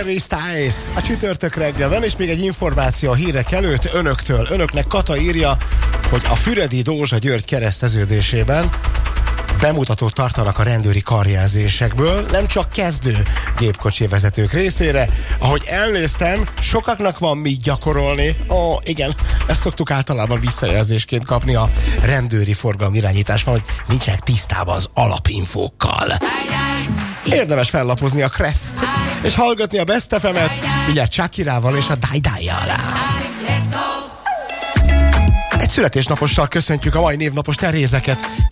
Harry Styles a csütörtök reggelben, és még egy információ a hírek előtt önöktől. Önöknek Kata írja, hogy a Füredi Dózsa György kereszteződésében bemutatót tartanak a rendőri karjelzésekből, nem csak kezdő gépkocsi vezetők részére. Ahogy elnéztem, sokaknak van mit gyakorolni. Igen, ezt szoktuk általában visszajelzésként kapni a rendőri forgalmi irányításban, hogy nincsenek tisztában az alapinfókkal. Érdemes fellapozni a Crest, és hallgatni a Best FM-et, mindjárt Shakirával és a Dai-Dai-jal. Egy születésnapossal köszöntjük a mai névnapos Terézeket.